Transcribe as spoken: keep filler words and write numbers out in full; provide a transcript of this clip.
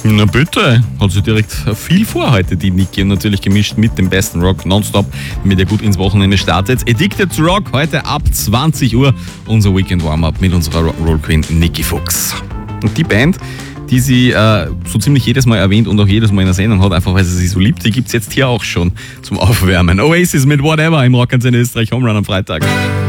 Na bitte, hat sie direkt viel vor heute, die Niki. Und natürlich gemischt mit dem besten Rock nonstop, damit ihr gut ins Wochenende startet. Addicted to Rock, heute ab zwanzig Uhr, unser Weekend Warm-Up mit unserer Rock'n'Roll Queen Niki Fuchs. Und die Band, die sie äh, so ziemlich jedes Mal erwähnt und auch jedes Mal in der Sendung hat, einfach weil sie sie so liebt, die gibt's jetzt hier auch schon zum Aufwärmen. Oasis mit Whatever im Rock in Österreich Home Run am Freitag.